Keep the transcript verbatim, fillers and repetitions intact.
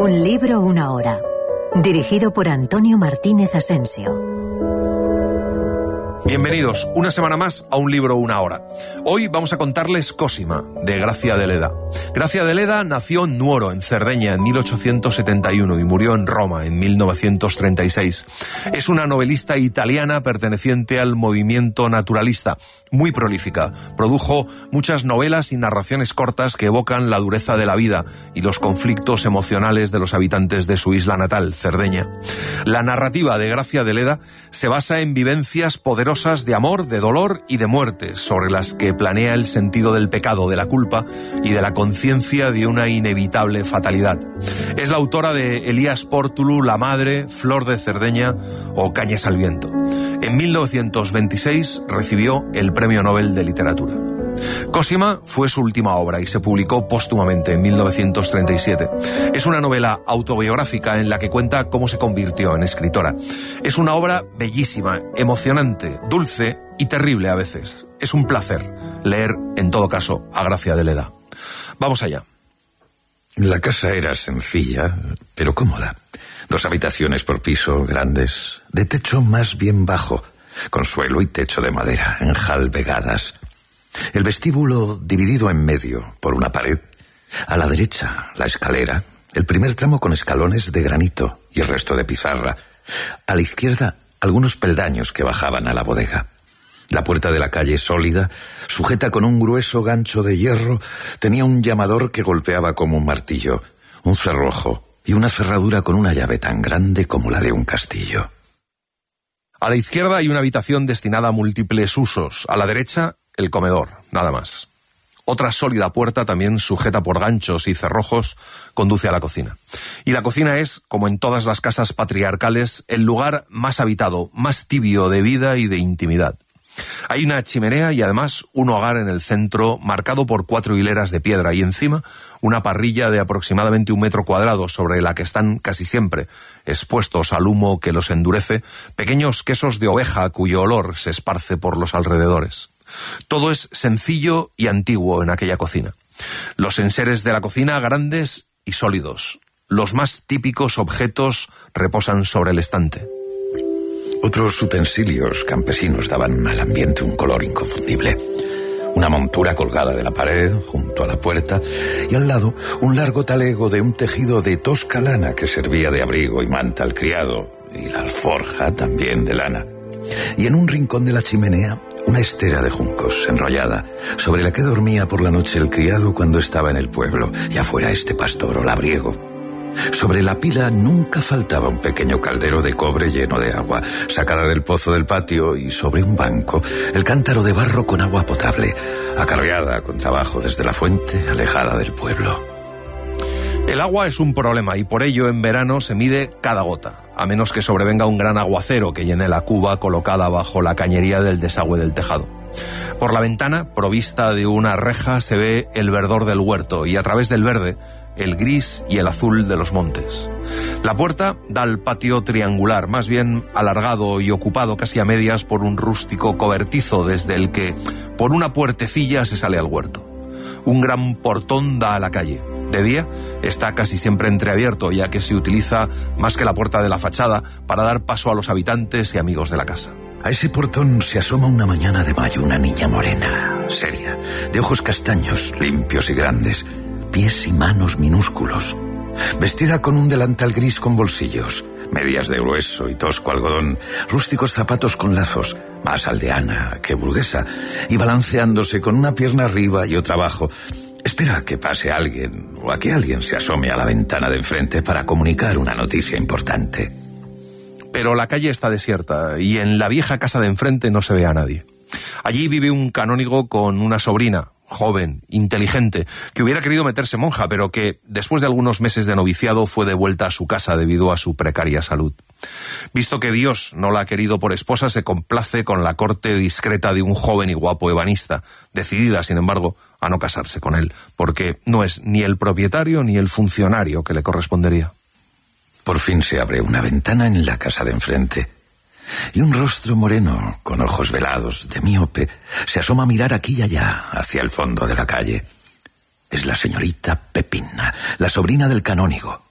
Un libro, una hora. Dirigido por Antonio Martínez Asensio. Bienvenidos una semana más a Un libro, una hora. Hoy vamos a contarles Cosima, de Gracia de Leda. Gracia de Leda nació en Nuoro, en Cerdeña, en mil ochocientos setenta y uno y murió en Roma en mil novecientos treinta y seis. Es una novelista italiana perteneciente al movimiento naturalista, muy prolífica. Produjo muchas novelas y narraciones cortas que evocan la dureza de la vida y los conflictos emocionales de los habitantes de su isla natal, Cerdeña. La narrativa de Gracia de Leda se basa en vivencias poderosas de amor, de dolor y de muerte, sobre las que planea el sentido del pecado, de la culpa y de la conciencia de una inevitable fatalidad. Es la autora de Elías Pórtulu, La Madre, Flor de Cerdeña o Cañes al viento. En mil novecientos veintiséis recibió el Premio Nobel de Literatura. Cosima fue su última obra y se publicó póstumamente en mil novecientos treinta y siete. Es una novela autobiográfica en la que cuenta cómo se convirtió en escritora. Es una obra bellísima, emocionante, dulce y terrible a veces. Es un placer leer, en todo caso, a Gracia de Leda. Vamos allá. La casa era sencilla, pero cómoda. Dos habitaciones por piso, grandes, de techo más bien bajo, con suelo y techo de madera, enjalbegadas. El vestíbulo dividido en medio por una pared. A la derecha, la escalera, el primer tramo con escalones de granito y el resto de pizarra. A la izquierda, algunos peldaños que bajaban a la bodega. La puerta de la calle, sólida, sujeta con un grueso gancho de hierro, tenía un llamador que golpeaba como un martillo, un cerrojo y una cerradura con una llave tan grande como la de un castillo. A la izquierda hay una habitación destinada a múltiples usos. A la derecha, el comedor, nada más. Otra sólida puerta, también sujeta por ganchos y cerrojos, conduce a la cocina. Y la cocina es, como en todas las casas patriarcales, el lugar más habitado, más tibio de vida y de intimidad. Hay una chimenea y además un hogar en el centro marcado por cuatro hileras de piedra y encima una parrilla de aproximadamente un metro cuadrado sobre la que están casi siempre expuestos al humo que los endurece pequeños quesos de oveja cuyo olor se esparce por los alrededores. Todo es sencillo y antiguo en aquella cocina. Los enseres de la cocina grandes y sólidos. Los más típicos objetos reposan sobre el estante. Otros utensilios campesinos daban al ambiente un color inconfundible. Una montura colgada de la pared, junto a la puerta, y al lado un largo talego de un tejido de tosca lana que servía de abrigo y manta al criado, y la alforja también de lana. Y en un rincón de la chimenea, una estera de juncos enrollada, sobre la que dormía por la noche el criado cuando estaba en el pueblo, ya fuera este pastor o labriego. Sobre la pila nunca faltaba un pequeño caldero de cobre lleno de agua, sacada del pozo del patio, y sobre un banco el cántaro de barro con agua potable, acarreada con trabajo desde la fuente, alejada del pueblo. El agua es un problema y por ello en verano se mide cada gota, a menos que sobrevenga un gran aguacero que llene la cuba colocada bajo la cañería del desagüe del tejado. Por la ventana, provista de una reja, se ve el verdor del huerto y a través del verde, el gris y el azul de los montes. La puerta da al patio triangular, más bien alargado y ocupado casi a medias por un rústico cobertizo desde el que, por una puertecilla, se sale al huerto. Un gran portón da a la calle. De día está casi siempre entreabierto, ya que se utiliza más que la puerta de la fachada para dar paso a los habitantes y amigos de la casa. A ese portón se asoma una mañana de mayo una niña morena, seria, de ojos castaños, limpios y grandes, pies y manos minúsculos, vestida con un delantal gris con bolsillos, medias de grueso y tosco algodón, rústicos zapatos con lazos, más aldeana que burguesa, y balanceándose con una pierna arriba y otra abajo. Espera a que pase alguien o a que alguien se asome a la ventana de enfrente para comunicar una noticia importante. Pero la calle está desierta y en la vieja casa de enfrente no se ve a nadie. Allí vive un canónigo con una sobrina, joven, inteligente, que hubiera querido meterse monja, pero que, después de algunos meses de noviciado, fue devuelta a su casa debido a su precaria salud. Visto que Dios no la ha querido por esposa, se complace con la corte discreta de un joven y guapo ebanista, decidida, sin embargo, a no casarse con él, porque no es ni el propietario ni el funcionario que le correspondería. Por fin se abre una ventana en la casa de enfrente, y un rostro moreno, con ojos velados, de míope, se asoma a mirar aquí y allá, hacia el fondo de la calle. Es la señorita Pepina, la sobrina del canónigo,